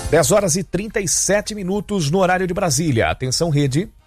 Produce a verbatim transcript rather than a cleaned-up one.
dez horas e trinta e sete minutos no horário de Brasília. Atenção, rede.